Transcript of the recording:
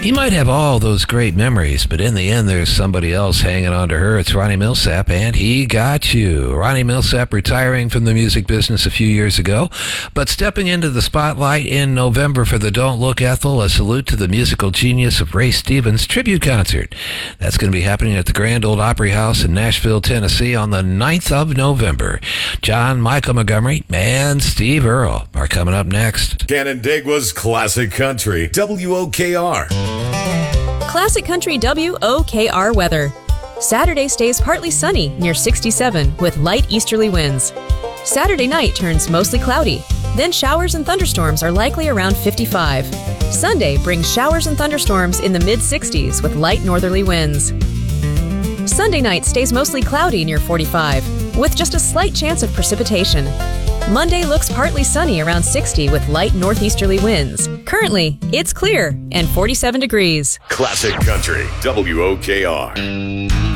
You might have all those great memories, but in the end, there's somebody else hanging on to her. It's Ronnie Milsap, and he got you. Ronnie Milsap retiring from the music business a few years ago, but stepping into the spotlight in November for the Don't Look Ethel, a salute to the musical genius of Ray Stevens tribute concert. That's going to be happening at the Grand Ole Opry House in Nashville, Tennessee on the 9th of November. John Michael Montgomery and Steve Earle are coming up next. Canandaigua's Classic Country, WOKR. Classic Country WOKR weather. Saturday stays partly sunny near 67 with light easterly winds. Saturday night turns mostly cloudy. Then showers and thunderstorms are likely around 55. Sunday brings showers and thunderstorms in the mid-60s with light northerly winds. Sunday night stays mostly cloudy near 45 with just a slight chance of precipitation. Monday looks partly sunny around 60 with light northeasterly winds. Currently, it's clear and 47 degrees. Classic Country, WOKR.